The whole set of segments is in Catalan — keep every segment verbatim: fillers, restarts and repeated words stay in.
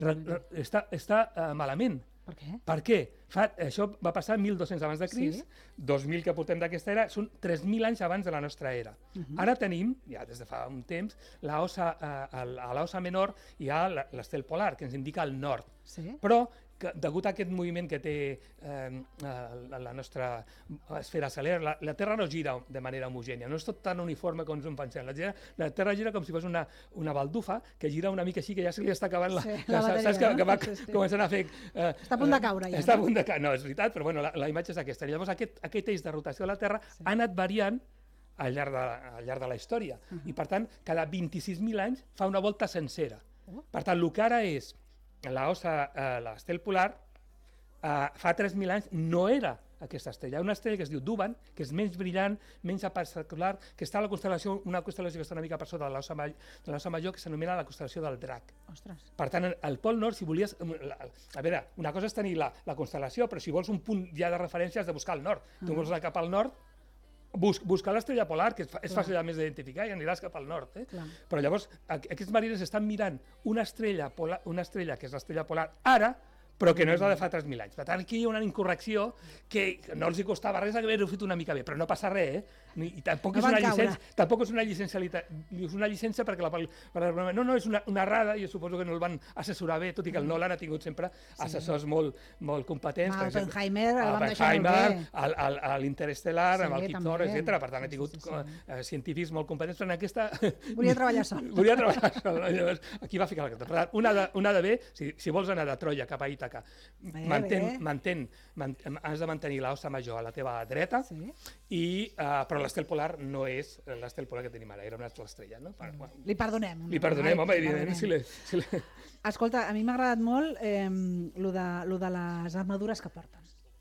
Re, re, està està uh, malament. Per què? Per què? Fa, això va passar mil dos-cents abans de Crist, Sí. dos mil que portem d'aquesta era, són tres mil anys abans de la nostra era. Mhm. Ara tenim, ja des de fa un temps, la osa, eh, a l'osa menor hi ha la- l'estel polar, que ens indica el nord. Sí. Però, que, degut a aquest moviment que té eh, la, la nostra esfera celer, la, la Terra no gira de manera homogènia, no és tot tan uniforme com ens ho pensem. La, gira, la Terra gira com si fos una, una baldufa que gira una mica així, que ja se li està acabant la... Sí, la, la saps bateria, que, no? que va Sí, sí. començant a fer... Eh, Està a punt de caure, ja, Està a no? punt de caure, no, és veritat, però bueno, la, la imatge és aquesta. Llavors aquest, aquest eix de rotació de la Terra Sí. ha anat variant al llarg de, al llarg de la història. Uh -huh. I, per tant, cada vint-i-sis mil anys fa una volta sencera. Oh. Per tant, el que ara és l'osa, eh, l'estel polar, eh, fa tres mil anys no era aquesta estrella. Hi ha una estrella que es diu Duban, que és menys brillant, menys espectacular, que està a la constel·lació, una constel·lació que està una mica per sota de l'osa ma- de l'osa major, que s'anomena la constel·lació del Drac. Ostres. Per tant, al Pol Nord, si volies... la- A veure, una cosa és tenir la, la constel·lació, però si vols un punt ja de referència has de buscar el nord. Tu Ah. vols anar cap al nord, bus, buscar l'estrella polar, que és, fa- és Clar. fàcil a més d'identificar, i aniràs cap al nord. Eh? Clar. Però llavors, aqu- aquests mariners estan mirant una estrella, polar, una estrella que és l'estrella polar ara, però que no és la de fa tres mil anys. Per tant, aquí hi ha una incorrecció que no els hi costava res haver-ho fet una mica bé, però no passa res, eh? Ni, I tampoc, No és van una caure. llicència, tampoc és una llicència, és una llicència perquè la, per, no, no, és una, una errada, i jo suposo que no el van assessorar bé, tot i que el Nolan ha tingut sempre assessors molt, molt competents. Ah, per exemple, Oppenheimer el van deixar molt Oppenheimer, bé. al- al- a l'Interestel·lar, Sí, amb el Kip també. Thorne, etcètera. Per tant, ha Sí, tingut sí, sí. eh, científics molt competents, però en aquesta... Volia treballar sol. Volia treballar sol. no? Llavors, aquí va ficar la carta. Per tant, una de, una de bé, si, si vols anar de Troia cap a Ítaca, Bé, mantén, bé. mantén, mantén, has de mantenir l'ossa major a la teva dreta, Sí. i, uh, però l'estel polar no és l'estel polar que tenim ara, era una altra estrella. No? Per, bueno, Li perdonem. li perdonem, home, Li evidentment, si, perdonem. li, si li... Escolta, a mi m'ha agradat molt eh, lo, de, lo de les armadures que porten.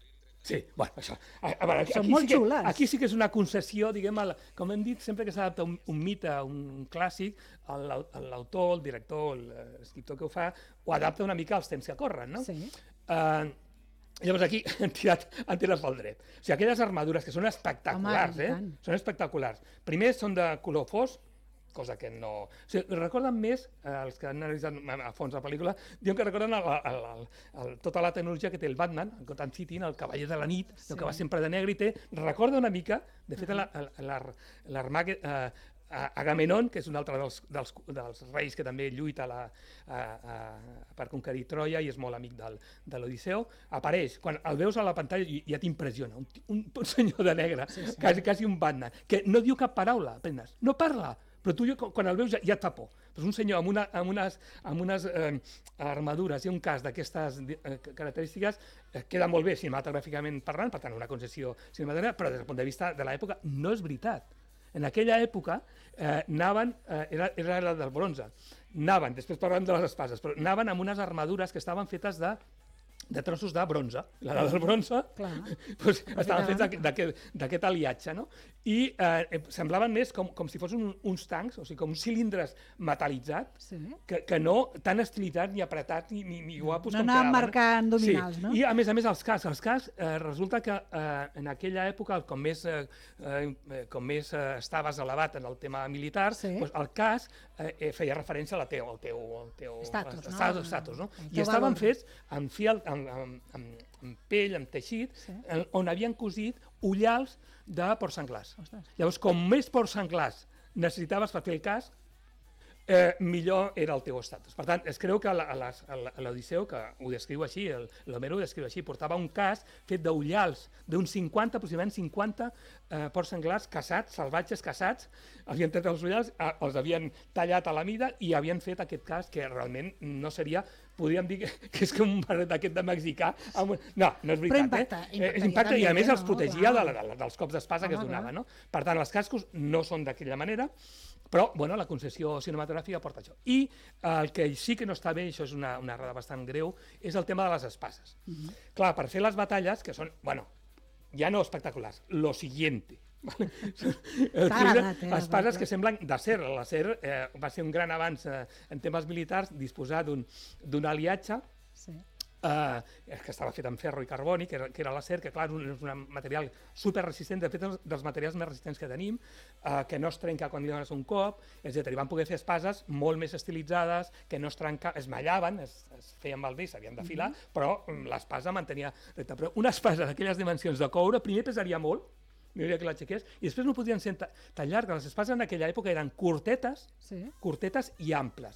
Sí, bueno, això. A, a veure, aquí, Són aquí, molt sí que, xules. aquí sí que és una concessió, diguem, a la, com hem dit, sempre que s'adapta un, un mite, un clàssic, el- l'autor, el director, l'escriptor que ho fa, ho adapta una mica als temps que corren, no? Sí. Uh, llavors aquí han tirat, han tirat pel dret. O sigui, aquelles armadures que són espectaculars, Home, i eh? tant. Són espectaculars. Primer són de color fosc, cosa que no... O sigui, recorden més, eh, els que han analitzat a fons la pel·lícula, diuen que recorden el, el, el, el, tota la tecnologia que té el Batman, el Gotham City, el cavaller de la nit, sí. que va sempre de negre i té... Recorda una mica, de fet, l'Armaged... Eh, Agamenon, que és un altre dels, dels, dels reis que també lluita la, a, a, per conquerir Troia i és molt amic del, de l'Odisseu, apareix, quan el veus a la pantalla i ja t'impressiona, un, un, un senyor de negre, sí, sí. Quasi, quasi un Batman, que no diu cap paraula, apenas, no parla, però tu quan el veus ja, ja et fa por. Però és un senyor amb, una, amb unes, amb unes eh, armadures i un cas d'aquestes eh, característiques eh, queda molt bé cinematogràficament parlant, per tant una concessió cinematogràfica, però des del punt de vista de l'època no és veritat. En aquella època eh, anaven, eh, era, era la del bronze, anaven, després parlem de les espases, però anaven amb unes armadures que estaven fetes de de trossos de bronze. La del bronze doncs, estaven fets d'aquest aliatge, no? I eh, semblaven més com, com si fossin uns tancs, o sigui, com uns cilindres metal·litzats, sí. que, que no tan estilitzats ni apretats ni, ni, ni guapos no com anaven quedaven. marcant dominals, sí. no? I a més a més els cascs, els cascs eh, resulta que eh, en aquella època, com més, eh, com més eh, estaves elevat en el tema militar, sí. doncs el casc eh, feia referència a la teu, al teu, al teu estatus, no? Estatus, estatus, no? I estaven valor. fets amb fiel, amb, amb, amb, amb pell, amb teixit, sí. on havien cosit ullals de porcs senglars. Ostres. Llavors, com més porcs senglars necessitaves per fer el casc, eh, millor era el teu estatus. Per tant, es creu que l'Odisseu, que ho descriu així, l'Homero ho descriu així, portava un casc fet d'ullals d'uns cinquanta, aproximadament cinquanta eh, porcs senglars caçats, salvatges caçats, havien tret els ullals, eh, els havien tallat a la mida i havien fet aquest casc que realment no seria, podríem dir que, que és com un barret d'aquest de mexicà. Amb... No, no és veritat. Però impacta, eh? impacta, impacta i a més no, els protegia clar. de, de, dels cops d'espasa que es Home, donava. clar. No? Per tant, els cascos no són d'aquella manera, però bueno, la concessió cinematogràfica porta això. I el que sí que no està bé, i això és una, una errada bastant greu, és el tema de les espases. Uh -huh. Clar, per fer les batalles, que són, bueno, ja no espectaculars, lo siguiente. Agradat, eh, espases que semblen d'acer. L'acer eh, va ser un gran avanç eh, en temes militars, disposar d'un aliatge, sí. Uh, que estava fet amb ferro i carboni, que era, que era l'acer, que clar, és un material superresistent, de fet és dels materials més resistents que tenim, uh, que no es trenca quan li dones un cop, etcètera. I van poder fer espases molt més estilitzades, que no es trenca, es mallaven, es, es feien malbé, s'havien d'afilar, mm -hmm. però um, l'espasa mantenia recta. Però una espasa d'aquelles dimensions de coure, primer pesaria molt, no diria que l'aixequés, i després no podien ser tan llargues. Les espases en aquella època eren curtetes, sí. curtetes i amples.